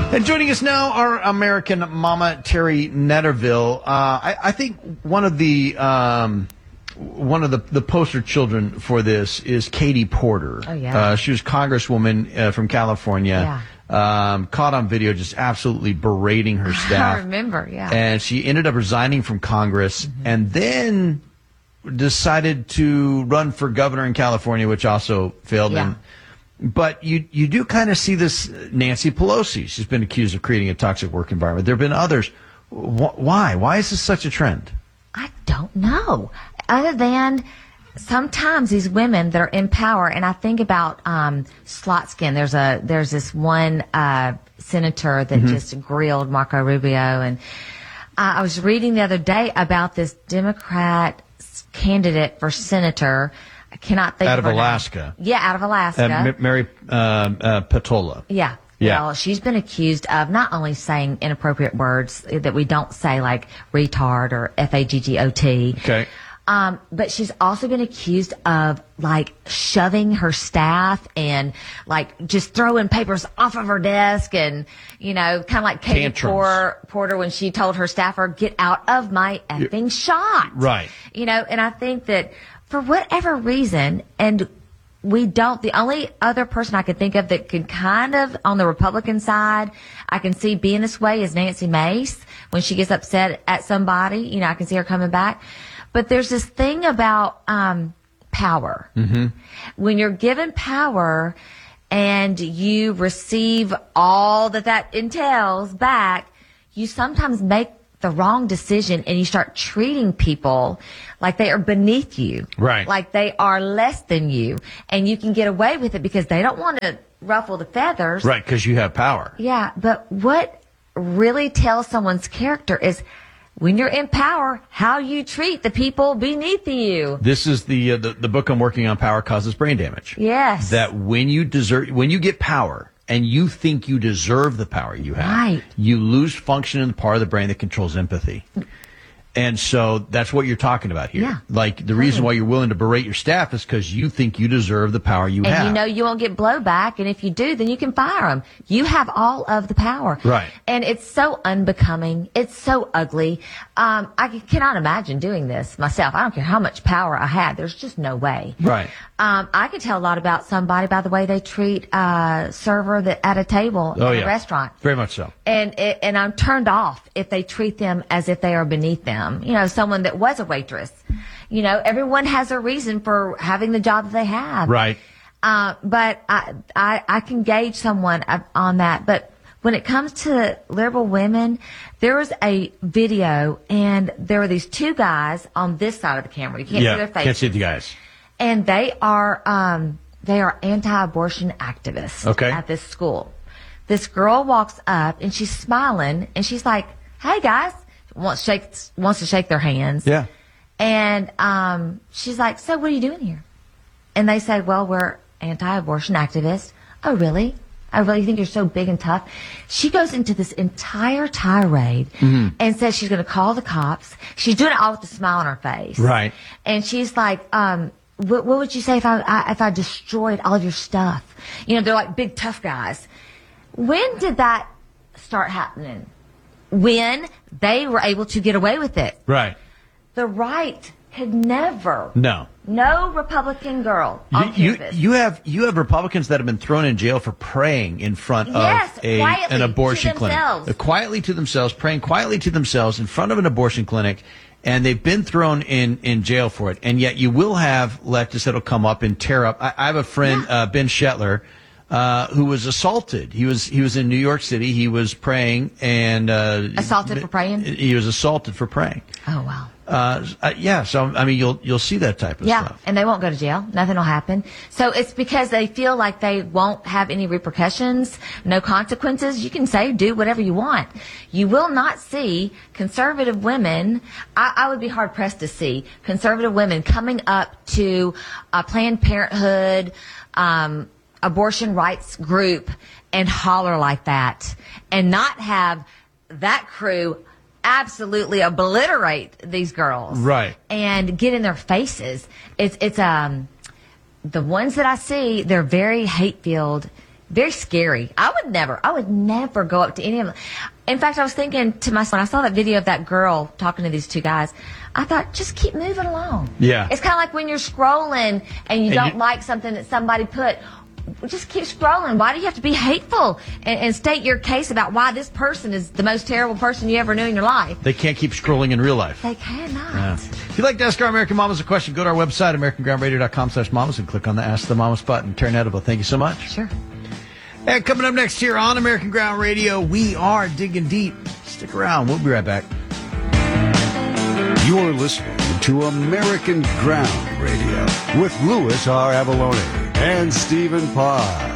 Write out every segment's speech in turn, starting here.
And joining us now, our American mama, Terry Netterville. I think one of the poster children for this is Katie Porter. Oh, yeah. She was Congresswoman from California. Yeah. Caught on video just absolutely berating her staff. I remember, yeah. And she ended up resigning from Congress and then decided to run for governor in California, which also failed. Yeah. But you do kind of see this Nancy Pelosi. She's been accused of creating a toxic work environment. There have been others. Why? Why is this such a trend? I don't know. Other than sometimes these women that are in power, and I think about Slotskin. There's this one senator that just grilled Marco Rubio, and I was reading the other day about this Democrat candidate for senator. I cannot think out of of her Alaska. name. Yeah, out of Alaska. Mary Patola. Yeah. Yeah. Well, she's been accused of not only saying inappropriate words that we don't say, like retard or faggot. Okay. But she's also been accused of like shoving her staff and like just throwing papers off of her desk and, you know, kind of like Katie Tantrums. Porter when she told her staffer, get out of my effing shot. Right. You know, and I think that for whatever reason, and the only other person I could think of that could kind of, on the Republican side, I can see being this way is Nancy Mace. When she gets upset at somebody, you know, I can see her coming back. But there's this thing about power. Mm-hmm. When you're given power and you receive all that entails back, you sometimes make the wrong decision and you start treating people like they are beneath you. Right. Like they are less than you. And you can get away with it because they don't want to ruffle the feathers. Right, because you have power. Yeah, but what really tells someone's character is when you're in power, how you treat the people beneath you. This is the book I'm working on, Power Causes Brain Damage. Yes. That when you get power and you think you deserve the power you have, Right. you lose function in the part of the brain that controls empathy. And so that's what you're talking about here. Yeah. Like the reason why you're willing to berate your staff is because you think you deserve the power you have. And you know you won't get blowback, and if you do, then you can fire them. You have all of the power. Right. And it's so unbecoming. It's so ugly. I cannot imagine doing this myself. I don't care how much power I had. There's just no way. Right. I can tell a lot about somebody by the way they treat a server at a table in a restaurant. Very much so. And I'm turned off if they treat them as if they are beneath them. You know, someone that was a waitress. You know, everyone has a reason for having the job that they have. Right. But I can gauge someone on that. But when it comes to liberal women, there was a video and there were these two guys on this side of the camera. You can't see their faces. Can't see the guys. And they are anti-abortion activists at this school. This girl walks up and she's smiling and she's like, "Hey guys," wants to shake their hands. Yeah. And she's like, "So what are you doing here?" And they say, "Well, we're anti-abortion activists." "Oh, really? I really think you're so big and tough." She goes into this entire tirade and says she's going to call the cops. She's doing it all with a smile on her face. Right. And she's like, what would you say if I destroyed all of your stuff? You know, they're like big tough guys. When did that start happening? When they were able to get away with it. Right. The right could never. No Republican girl on campus. You have Republicans that have been thrown in jail for praying in front of an abortion clinic. Quietly to themselves, praying quietly to themselves in front of an abortion clinic, and they've been thrown in jail for it. And yet you will have leftists that'll come up and tear up. I have a friend, Ben Shetler, who was assaulted. He was in New York City. He was praying and assaulted for praying. He was assaulted for praying. Oh wow. So I mean, you'll see that type of stuff. And they won't go to jail. Nothing will happen. So it's because they feel like they won't have any repercussions, no consequences. You can say, do whatever you want. You will not see conservative women. I would be hard pressed to see conservative women coming up to a Planned Parenthood, abortion rights group and holler like that and not have that crew absolutely obliterate these girls. Right. And get in their faces. It's the ones that I see, they're very hate-filled very scary. I would never go up to any of them. In fact, I was thinking to myself, when I saw that video of that girl talking to these two guys, I thought, just keep moving along. Yeah. It's kind of like when you're scrolling and you don't like something that somebody put. Just keep scrolling. Why do you have to be hateful and state your case about why this person is the most terrible person you ever knew in your life? They can't keep scrolling in real life. They cannot. Yeah. If you'd like to ask our American Mamas a question, go to our website, AmericanGroundRadio.com/mamas, and click on the Ask the Mamas button. Turn edible. Thank you so much. Sure. And coming up next here on American Ground Radio, we are digging deep. Stick around. We'll be right back. You're listening to American Ground Radio with Louis R. Avalone and Stephen Parr.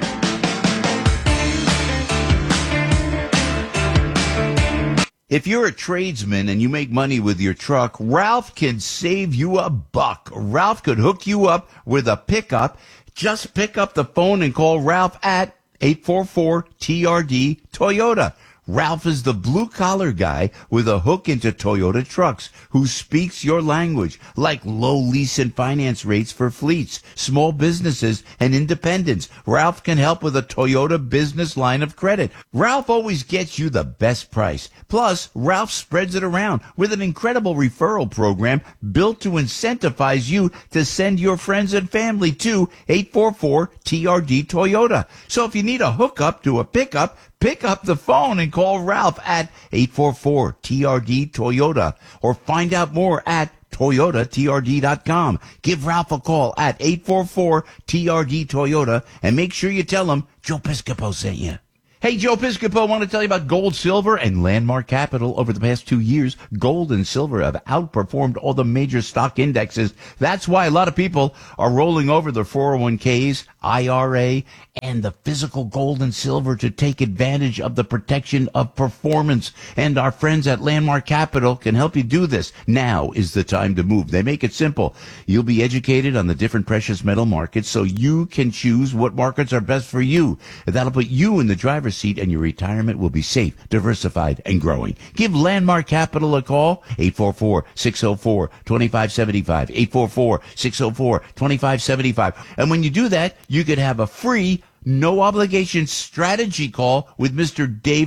If you're a tradesman and you make money with your truck, Ralph can save you a buck. Ralph could hook you up with a pickup. Just pick up the phone and call Ralph at 844-TRD-TOYOTA. Ralph is the blue-collar guy with a hook into Toyota trucks who speaks your language, like low lease and finance rates for fleets, small businesses, and independents. Ralph can help with a Toyota business line of credit. Ralph always gets you the best price. Plus, Ralph spreads it around with an incredible referral program built to incentivize you to send your friends and family to 844-TRD-TOYOTA. So if you need a hookup to a pickup, pick up the phone and call Ralph at 844-TRD-TOYOTA or find out more at ToyotaTRD.com. Give Ralph a call at 844-TRD-TOYOTA and make sure you tell him Joe Piscopo sent you. Hey, Joe Piscopo, I want to tell you about gold, silver, and Landmark Capital. Over the past 2 years, gold and silver have outperformed all the major stock indexes. That's why a lot of people are rolling over their 401ks, IRA, and the physical gold and silver to take advantage of the protection of performance. And our friends at Landmark Capital can help you do this. Now is the time to move. They make it simple. You'll be educated on the different precious metal markets so you can choose what markets are best for you. That'll put you in the driver's seat and your retirement will be safe, diversified, and growing. Give Landmark Capital a call, 844-604-2575, 844-604-2575. And when you do that, you could have a free, no obligation strategy call with Mr. David